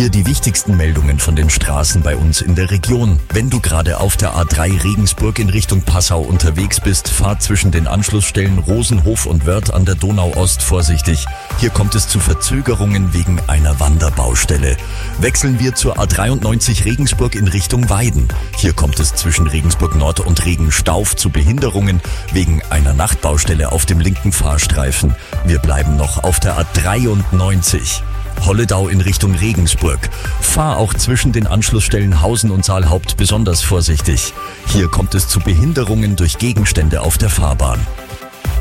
Hier die wichtigsten Meldungen von den Straßen bei uns in der Region. Wenn du gerade auf der A3 Regensburg in Richtung Passau unterwegs bist, fahr zwischen den Anschlussstellen Rosenhof und Wörth an der Donau-Ost vorsichtig. Hier kommt es zu Verzögerungen wegen einer Wanderbaustelle. Wechseln wir zur A93 Regensburg in Richtung Weiden. Hier kommt es zwischen Regensburg Nord und Regenstauf zu Behinderungen wegen einer Nachtbaustelle auf dem linken Fahrstreifen. Wir bleiben noch auf der A93. Holledau in Richtung Regensburg. Fahr auch zwischen den Anschlussstellen Hausen und Saalhaupt besonders vorsichtig. Hier kommt es zu Behinderungen durch Gegenstände auf der Fahrbahn.